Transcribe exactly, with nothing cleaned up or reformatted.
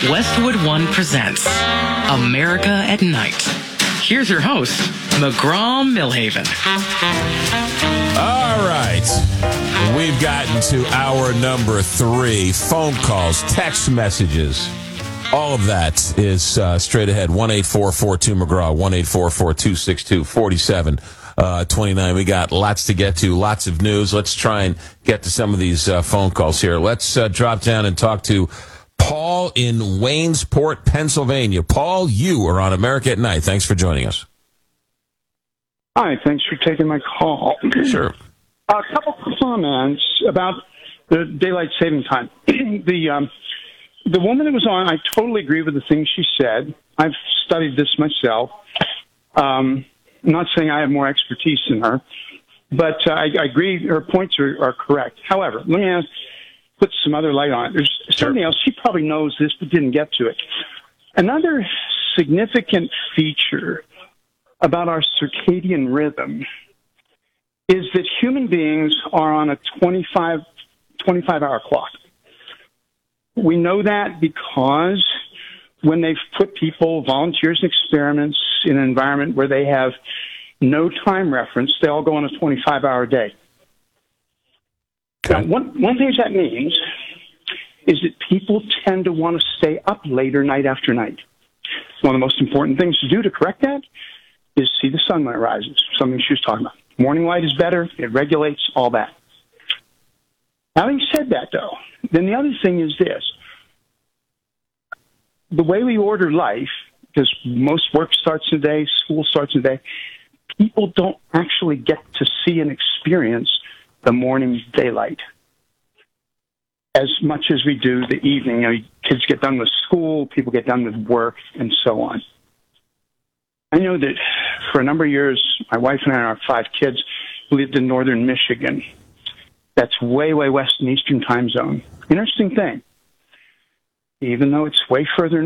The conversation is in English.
Westwood One presents America at Night. Here's your host, McGraw Millhaven. All right. We've gotten to hour number three. Phone calls, text messages. All of that is uh, straight ahead. one eight four four two McGraw, one eight four four two six two four seven two nine. We got lots to get to, lots of news. Let's try and get to some of these uh, phone calls here. Let's uh, drop down and talk to Paul in Waynesport, Pennsylvania. Paul, you are on America at Night. Thanks for joining us. Hi, thanks for taking my call. Sure. A couple comments about the daylight saving time. the um, the woman that was on, I totally agree with the things she said. I've studied this myself. Um, I'm not saying I have more expertise than her, but uh, I, I agree her points are, are correct. However, let me ask, put some other light on it. There's Sure. something else. She probably knows this, but didn't get to it. Another significant feature about our circadian rhythm is that human beings are on a twenty-five, twenty-five hour clock. We know that because when they've put people, volunteers and experiments in an environment where they have no time reference, they all go on a twenty-five hour day. Okay. Now, one, one thing that means is that people tend to want to stay up later night after night. One of the most important things to do to correct that is see the sun when it rises, something she was talking about. Morning light is better. It regulates all that. Having said that, though, then the other thing is this. The way we order life, because most work starts in the day, school starts in the day, people don't actually get to see and experience the morning daylight as much as we do the evening. You know, kids get done with school, people get done with work, and so on. I know that for a number of years, my wife and I and our five kids lived in northern Michigan. That's way, way west in the Eastern time zone. Interesting thing. Even though it's way further